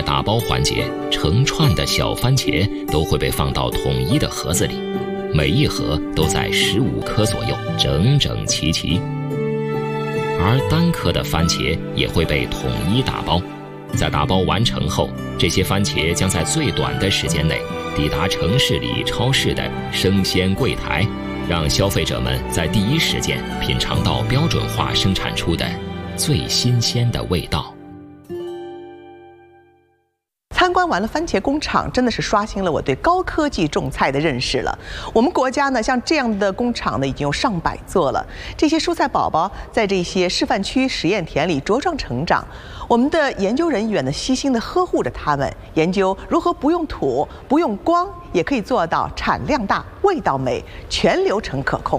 打包环节，成串的小番茄都会被放到统一的盒子里，每一盒都在15颗左右，整整齐齐。而单颗的番茄也会被统一打包，在打包完成后，这些番茄将在最短的时间内抵达城市里超市的生鲜柜台，让消费者们在第一时间品尝到标准化生产出的最新鲜的味道。 参观完了番茄工厂，真的是刷新了我对高科技种菜的认识了。我们国家呢，像这样的工厂呢，已经有上百座了。这些蔬菜宝宝在这些示范区实验田里茁壮成长，我们的研究人员呢，悉心地呵护着它们，研究如何不用土、不用光，也可以做到产量大、味道美，全流程可控。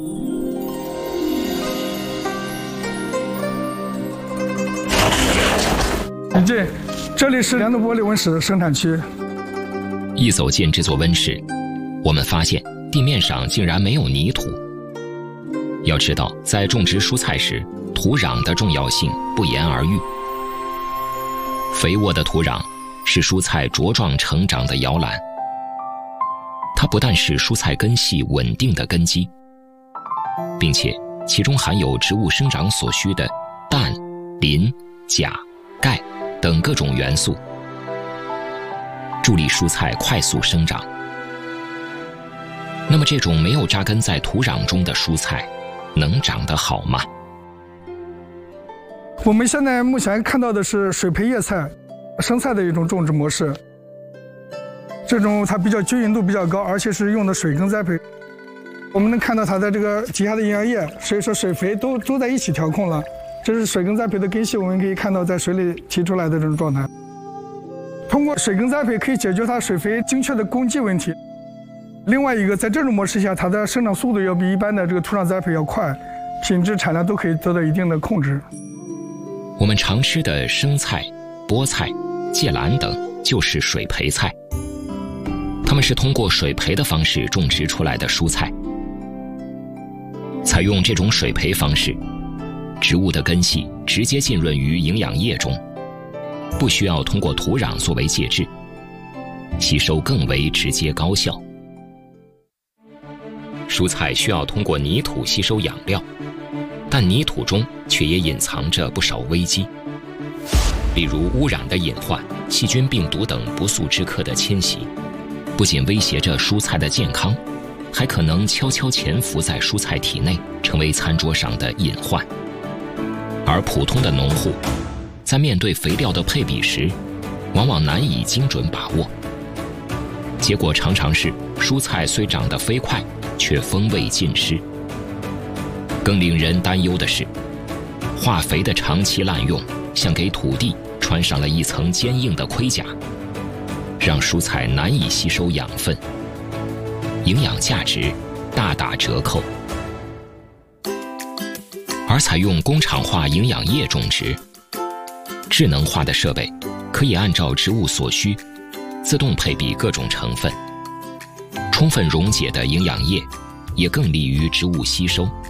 这里是良德玻璃温室生产区。 一走进这座温室，我们发现地面上竟然没有泥土。要知道，在种植蔬菜时，土壤的重要性不言而喻。肥沃的土壤是蔬菜茁壮成长的摇篮，它不但是蔬菜根系稳定的根基，并且其中含有植物生长所需的氮、磷、钾、钙等各种元素，助力蔬菜快速生长。那么这种没有扎根在土壤中的蔬菜能长得好吗？ 我们现在目前看到的是水培叶菜、生菜的一种种植模式。这种它比较均匀度比较高，而且是用的水耕栽培。我们能看到它的这个底下的营养液，所以说水肥都在一起调控了。这是水耕栽培的根系，我们可以看到在水里提出来的这种状态。通过水耕栽培可以解决它水肥精确的供给问题。另外一个，在这种模式下，它的生长速度要比一般的这个土壤栽培要快，品质产量都可以得到一定的控制。 我们常吃的生菜、菠菜、芥蓝等就是水培菜，它们是通过水培的方式种植出来的蔬菜。采用这种水培方式，植物的根系直接浸润于营养液中，不需要通过土壤作为介质，吸收更为直接高效。蔬菜需要通过泥土吸收养料，但泥土中却也隐藏着不少危机，例如污染的隐患、细菌、病毒等不速之客的侵袭，不仅威胁着蔬菜的健康，还可能悄悄潜伏在蔬菜体内，成为餐桌上的隐患。而普通的农户在面对肥料的配比时，往往难以精准把握，结果常常是蔬菜虽长得飞快，却风味尽失。更令人担忧的是，化肥的长期滥用像给土地穿上了一层坚硬的盔甲，让蔬菜难以吸收养分，营养价值大打折扣。而采用工厂化营养液种植，智能化的设备可以按照植物所需，自动配比各种成分，充分溶解的营养液也更利于植物吸收。